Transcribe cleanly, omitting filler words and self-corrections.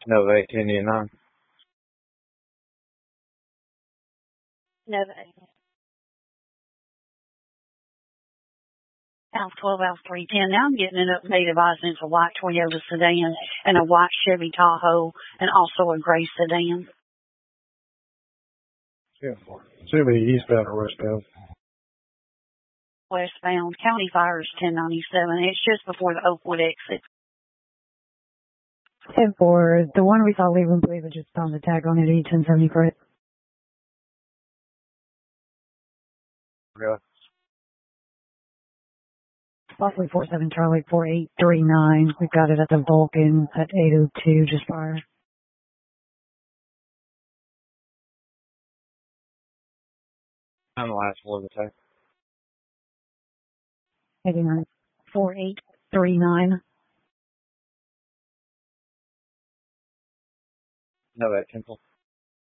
Nova 1889. Nova South 12 Alpha 310. Now I'm getting an update of Osmond's a white Toyota sedan and a white Chevy Tahoe and also a gray sedan. Yeah. Should be eastbound or westbound. Westbound. County Fires 1097. It's just before the Oakwood exit. 10-4. The one we saw leaving, believe it just found the tag on it, 1070, correct? Yeah. Possibly 47 Charlie 4839. We've got it at the Vulcan at 802 just prior. I'm the last one to take. 89 4839. Nova 10.